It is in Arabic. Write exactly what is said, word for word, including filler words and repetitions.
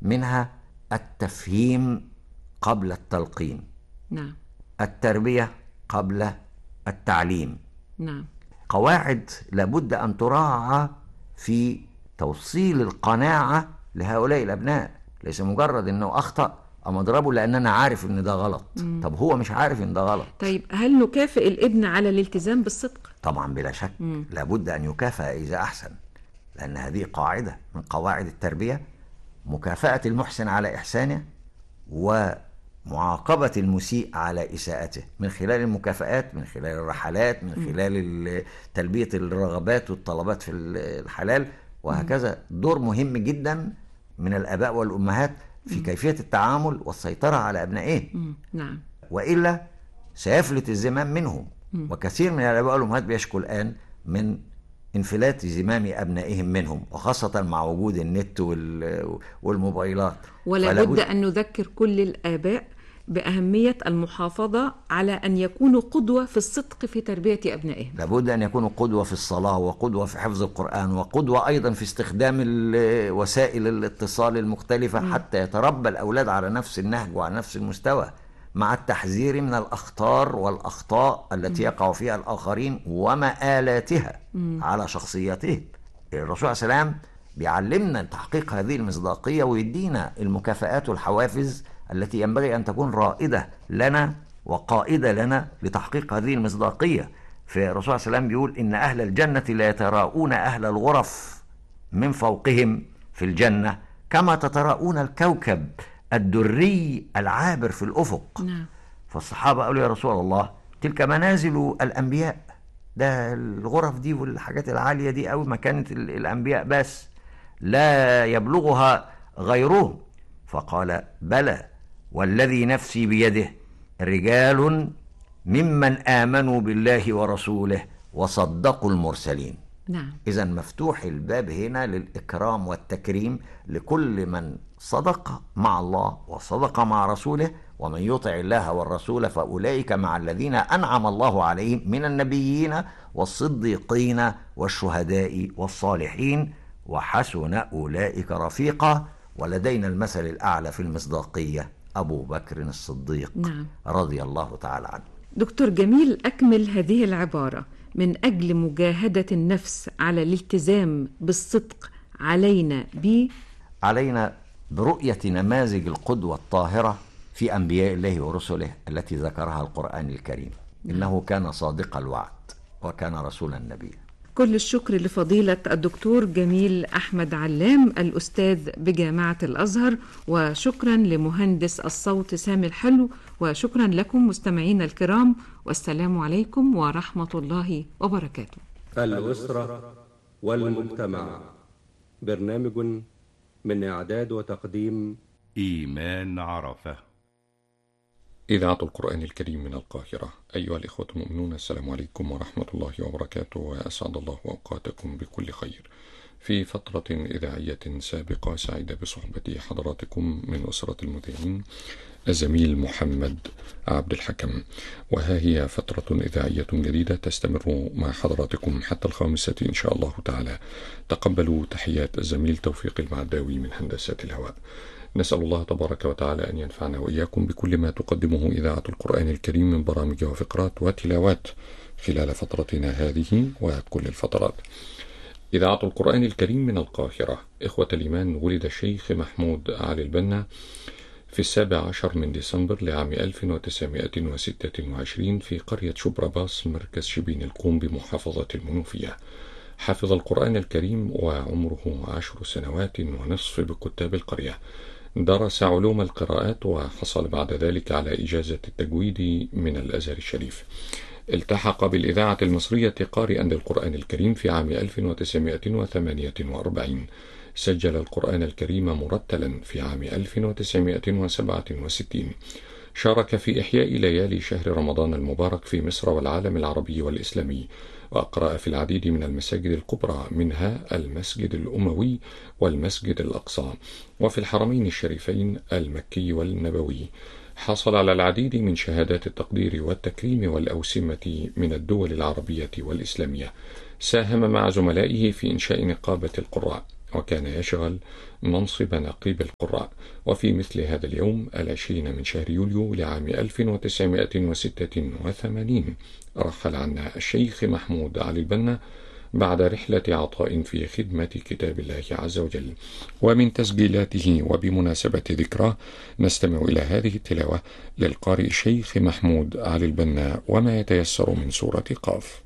منها التفهيم قبل التلقين، نعم. التربية قبل التعليم. نعم. قواعد لابد أن تراعى في توصيل القناعة لهؤلاء الأبناء، ليس مجرد أنه أخطأ أما أضربه لأن أنا عارف أن ده غلط. مم. طب هو مش عارف أن ده غلط. طيب هل نكافئ الابن على الالتزام بالصدق؟ طبعا بلا شك. مم. لابد أن يكافئ إذا أحسن، لأن هذه قاعدة من قواعد التربية، مكافأة المحسن على إحسانه ومعاقبة المسيء على إساءته، من خلال المكافآت، من خلال الرحلات، من خلال تلبية الرغبات والطلبات في الحلال، وهكذا. دور مهم جدا من الآباء والأمهات في كيفية التعامل والسيطرة على أبنائهم. نعم. وإلا سيفلت الزمام منهم. وكثير من الآباء والأمهات بيشكوا الآن من انفلات زمام أبنائهم منهم، وخاصة مع وجود النت والموبايلات. ولا بد أن نذكر كل الآباء بأهمية المحافظة على أن يكونوا قدوة في الصدق في تربية أبنائهم. لابد أن يكونوا قدوة في الصلاة، وقدوة في حفظ القرآن، وقدوة أيضا في استخدام وسائل الاتصال المختلفة، م. حتى يتربى الأولاد على نفس النهج وعلى نفس المستوى، مع التحذير من الأخطار والأخطاء التي م. يقع فيها الآخرين ومآلاتها م. على شخصيتهم. الرسول صلى الله عليه وسلم بيعلمنا تحقيق هذه المصداقية، ويدينا المكافآت والحوافز التي ينبغي أن تكون رائدة لنا وقائدة لنا لتحقيق هذه المصداقية. في الرسول صلى الله عليه وسلم بيقول إن أهل الجنة لا يتراءون أهل الغرف من فوقهم في الجنة كما تتراءون الكوكب الدري العابر في الأفق. نعم. فالصحابة قالوا يا رسول الله تلك منازل الأنبياء، ده الغرف دي والحاجات العالية دي أو مكانة الأنبياء بس لا يبلغها غيرهم. فقال بلى والذي نفسي بيده رجال ممن آمنوا بالله ورسوله وصدقوا المرسلين. نعم. إذن مفتوح الباب هنا للإكرام والتكريم لكل من صدق مع الله وصدق مع رسوله، ومن يطع الله والرسول فأولئك مع الذين أنعم الله عليهم من النبيين والصديقين والشهداء والصالحين وحسن أولئك رفيقا. ولدينا المثل الأعلى في المصداقية أبو بكر الصديق. نعم. رضي الله تعالى عنه. دكتور جميل، أكمل هذه العبارة: من أجل مجاهدة النفس على الالتزام بالصدق علينا ب علينا برؤية نماذج القدوة الطاهرة في أنبياء الله ورسله التي ذكرها القرآن الكريم. إنه كان صادق الوعد وكان رسولا نبيا. كل الشكر لفضيلة الدكتور جميل أحمد علام الأستاذ بجامعة الأزهر، وشكرا لمهندس الصوت سامي الحلو، وشكرا لكم مستمعين الكرام، والسلام عليكم ورحمة الله وبركاته. الأسرة والمجتمع، برنامج من إعداد وتقديم إيمان عرفة. إذاعة القرآن الكريم من القاهرة. أيها الإخوة المؤمنون، السلام عليكم ورحمة الله وبركاته، وأسعد الله أوقاتكم بكل خير. في فترة إذاعية سابقة سعيدة بصحبة حضراتكم من أسرة المذيعين الزميل محمد عبد الحكم، وها هي فترة إذاعية جديدة تستمر مع حضراتكم حتى الخامسة إن شاء الله تعالى. تقبلوا تحيات الزميل توفيق المعداوي من هندسة الهواء. نسأل الله تبارك وتعالى أن ينفعنا وإياكم بكل ما تقدمه إذاعة القرآن الكريم من برامج وفقرات وتلاوات خلال فترتنا هذه وكل الفترات. إذاعة القرآن الكريم من القاهرة. إخوة الإيمان، ولد الشيخ محمود علي البنا في السابع عشر من ديسمبر لعام ألف وتسعمائة وستة وعشرين في قرية شبرباص مركز شبين الكوم بمحافظة المنوفية. حفظ القرآن الكريم وعمره عشر سنوات ونصف بكتاب القرية. درس علوم القراءات وحصل بعد ذلك على إجازة التجويد من الأزهر الشريف. التحق بالإذاعة المصرية قارئا للقرآن الكريم في عام ألف وتسعمائة وثمانية وأربعين. سجل القرآن الكريم مرتلا في عام ألف وتسعمائة وسبعة وستين. شارك في إحياء ليالي شهر رمضان المبارك في مصر والعالم العربي والإسلامي، وأقرأ في العديد من المساجد الكبرى، منها المسجد الأموي والمسجد الأقصى، وفي الحرمين الشريفين المكي والنبوي. حصل على العديد من شهادات التقدير والتكريم والأوسمة من الدول العربية والإسلامية. ساهم مع زملائه في إنشاء نقابة القراء وكان يشغل منصب نقيب القراء. وفي مثل هذا اليوم العشرين من شهر يوليو لعام ألف وتسعمائة وستة وثمانين رحل عنا الشيخ محمود علي البنا بعد رحلة عطاء في خدمة كتاب الله عز وجل. ومن تسجيلاته وبمناسبة ذكراه نستمع إلى هذه التلاوة للقارئ الشيخ محمود علي البنا وما يتيسر من سورة قاف.